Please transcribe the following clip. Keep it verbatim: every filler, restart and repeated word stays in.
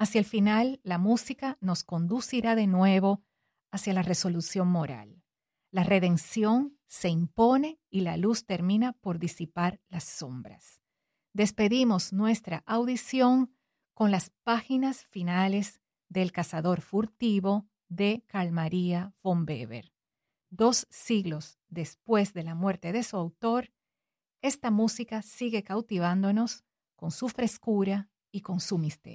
Hacia el final, la música nos conducirá de nuevo hacia la resolución moral. La redención se impone y la luz termina por disipar las sombras. Despedimos nuestra audición con las páginas finales del Cazador furtivo de Carl Maria von Weber. Dos siglos después de la muerte de su autor, esta música sigue cautivándonos con su frescura y con su misterio.